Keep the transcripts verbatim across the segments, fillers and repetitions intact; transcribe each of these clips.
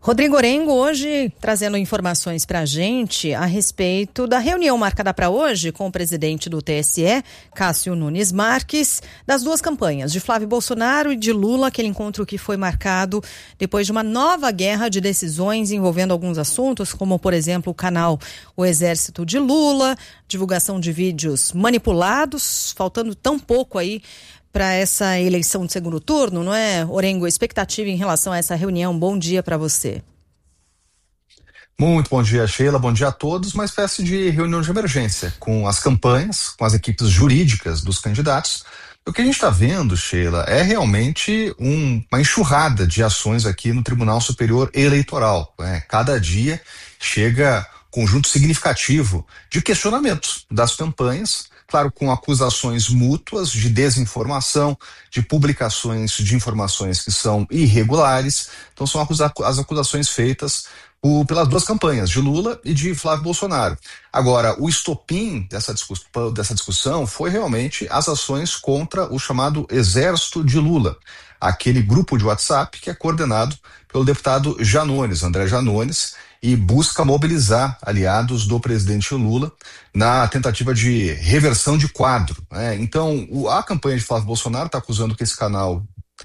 Rodrigo Orengo hoje trazendo informações para a gente a respeito da reunião marcada para hoje com o presidente do T S E, Cássio Nunes Marques, das duas campanhas, de Flávio Bolsonaro e de Lula, aquele encontro que foi marcado depois de uma nova guerra de decisões envolvendo alguns assuntos, como, por exemplo, o canal O Exército de Lula, divulgação de vídeos manipulados, faltando tão pouco aí para essa eleição de segundo turno, não é, Orengo? Expectativa em relação a essa reunião. Bom dia para você. Muito bom dia, Sheila. Bom dia a todos. Uma espécie de reunião de emergência com as campanhas, com as equipes jurídicas dos candidatos. O que a gente está vendo, Sheila, é realmente um, uma enxurrada de ações aqui no Tribunal Superior Eleitoral. Né? Cada dia chega conjunto significativo de questionamentos das campanhas, claro, com acusações mútuas de desinformação, de publicações de informações que são irregulares. Então são acusa- as acusações feitas por, pelas duas campanhas, de Lula e de Flávio Bolsonaro. Agora, o estopim dessa, discuss- dessa discussão foi realmente as ações contra o chamado Exército de Lula, aquele grupo de WhatsApp que é coordenado pelo deputado Janones, André Janones, e busca mobilizar aliados do presidente Lula na tentativa de reversão de quadro. Né? Então, o, a campanha de Flávio Bolsonaro está acusando que esse canal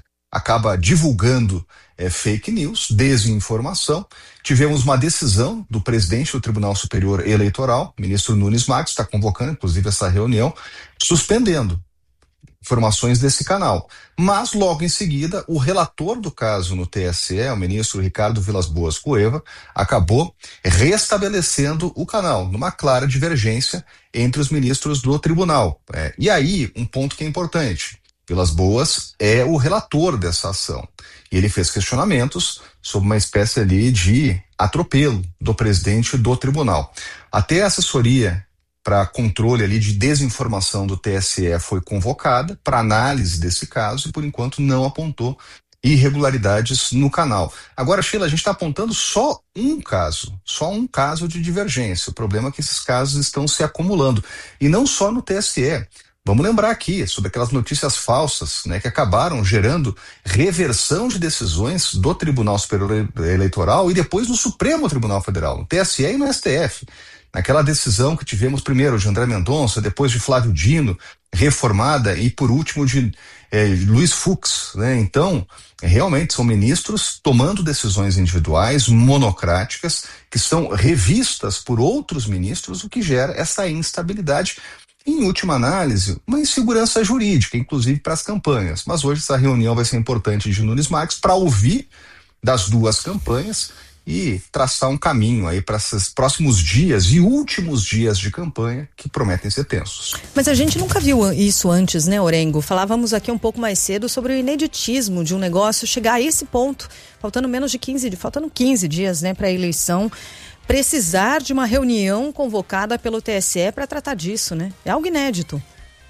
acaba divulgando é, fake news, desinformação. Tivemos uma decisão do presidente do Tribunal Superior Eleitoral, ministro Nunes Marques, está convocando, inclusive, essa reunião, suspendendo informações desse canal. Mas, logo em seguida, o relator do caso no T S E, o ministro Ricardo Vilas Boas Cueva, acabou restabelecendo o canal, numa clara divergência entre os ministros do tribunal. É, e aí, um ponto que é importante, Vilas Boas é o relator dessa ação. E ele fez questionamentos sobre uma espécie ali de atropelo do presidente do tribunal. Até a assessoria para controle ali de desinformação do T S E foi convocada para análise desse caso e, por enquanto, não apontou irregularidades no canal. Agora, Sheila, a gente está apontando só um caso, só um caso de divergência. O problema é que esses casos estão se acumulando. E não só no T S E. Vamos lembrar aqui sobre aquelas notícias falsas, né, que acabaram gerando reversão de decisões do Tribunal Superior Eleitoral e depois no Supremo Tribunal Federal, no T S E e no S T F. Naquela decisão que tivemos primeiro de André Mendonça, depois de Flávio Dino, reformada, e por último de eh, Luiz Fux, né? Então, realmente são ministros tomando decisões individuais, monocráticas, que são revistas por outros ministros, o que gera essa instabilidade. Em última análise, uma insegurança jurídica, inclusive para as campanhas. Mas hoje essa reunião vai ser importante de Nunes Marques para ouvir das duas campanhas e traçar um caminho aí para esses próximos dias e últimos dias de campanha que prometem ser tensos. Mas a gente nunca viu isso antes, né, Orengo? Falávamos aqui um pouco mais cedo sobre o ineditismo de um negócio chegar a esse ponto, faltando menos de quinze, faltando quinze dias, né, para a eleição, precisar de uma reunião convocada pelo T S E para tratar disso, né? É algo inédito.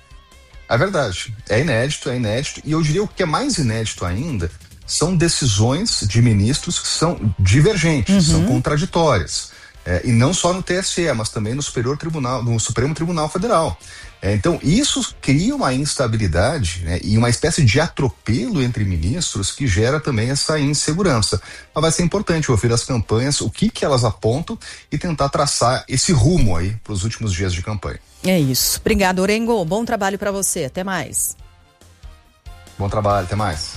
É verdade, é inédito, é inédito, e eu diria o que é mais inédito ainda são decisões de ministros que são divergentes, uhum. são contraditórias. É, e não só no T S E, mas também no Superior Tribunal, no Supremo Tribunal Federal. É, então, isso cria uma instabilidade, né, e uma espécie de atropelo entre ministros que gera também essa insegurança. Mas vai ser importante ouvir as campanhas, o que, que elas apontam e tentar traçar esse rumo aí para os últimos dias de campanha. É isso. Obrigado, Orengo. Bom trabalho para você. Até mais. Bom trabalho. Até mais.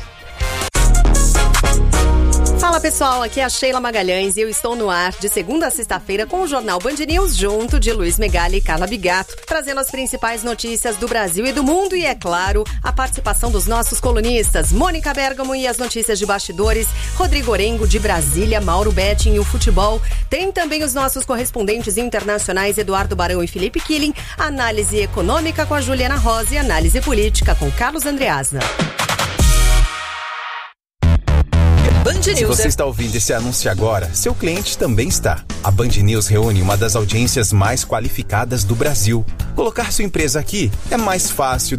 Fala pessoal, aqui é a Sheila Magalhães e eu estou no ar de segunda a sexta-feira com o Jornal Band News junto de Luiz Megali e Carla Bigato, trazendo as principais notícias do Brasil e do mundo e, é claro, a participação dos nossos colunistas Mônica Bergamo e as notícias de bastidores, Rodrigo Orengo de Brasília, Mauro Betting e o futebol. Tem também os nossos correspondentes internacionais Eduardo Barão e Felipe Killing, análise econômica com a Juliana Rosa e análise política com Carlos Andreasna. Se você está ouvindo esse anúncio agora, seu cliente também está. A Band News reúne uma das audiências mais qualificadas do Brasil. Colocar sua empresa aqui é mais fácil